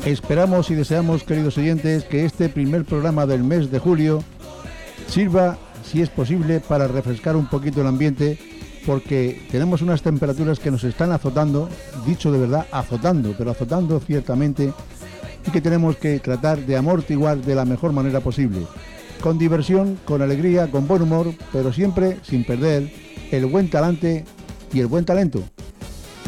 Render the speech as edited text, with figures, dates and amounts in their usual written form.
Esperamos y deseamos, queridos oyentes, que este primer programa del mes de julio sirva, si es posible, para refrescar un poquito el ambiente, porque tenemos unas temperaturas que nos están azotando, dicho de verdad, azotando, pero azotando ciertamente, y que tenemos que tratar de amortiguar de la mejor manera posible, con diversión, con alegría, con buen humor, pero siempre sin perder el buen talante y el buen talento.